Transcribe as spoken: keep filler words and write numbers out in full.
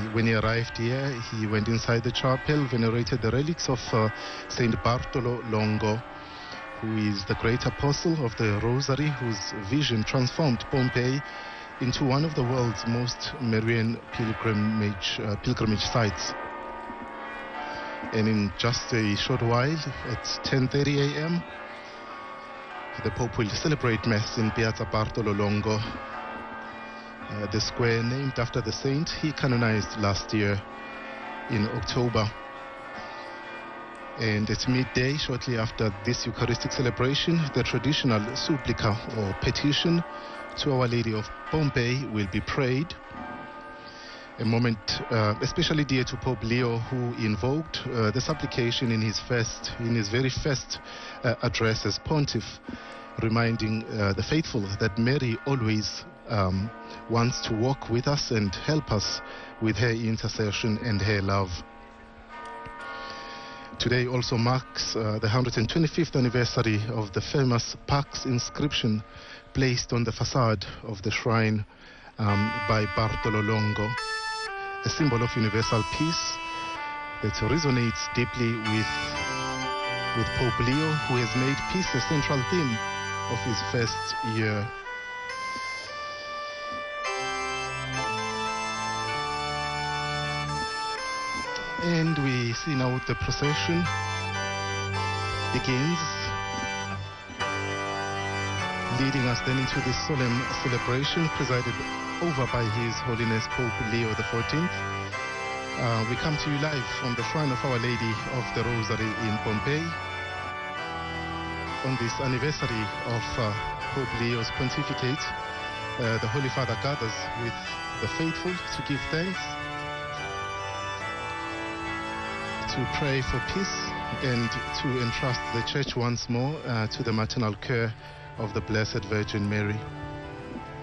when he arrived here, he went inside the chapel, venerated the relics of uh, Saint Bartolo Longo, who is the great apostle of the Rosary, whose vision transformed Pompeii into one of the world's most Marian pilgrimage, uh, pilgrimage sites. And in just a short while, at ten thirty a m, the Pope will celebrate Mass in Piazza Bartolo Longo, uh, the square named after the saint he canonized last year in October. And at midday, shortly after this Eucharistic celebration, the traditional supplica or petition to Our Lady of Pompeii will be prayed. A moment uh, especially dear to Pope Leo, who invoked uh, the supplication in his first, in his very first uh, address as pontiff, reminding uh, the faithful that Mary always um, wants to walk with us and help us with her intercession and her love. Today also marks uh, the one hundred twenty-fifth anniversary of the famous Pax inscription placed on the facade of the shrine um, by Bartolo Longo, a symbol of universal peace that resonates deeply with, with Pope Leo, who has made peace a central theme of his first year. And we see now the procession begins, leading us then into this solemn celebration presided over by His Holiness Pope Leo the fourteenth. Uh, we come to you live from the shrine of Our Lady of the Rosary in Pompeii on this anniversary of uh, Pope Leo's pontificate. Uh, the Holy Father gathers with the faithful to give thanks, to pray for peace, and to entrust the Church once more uh, to the maternal care of the Blessed Virgin Mary.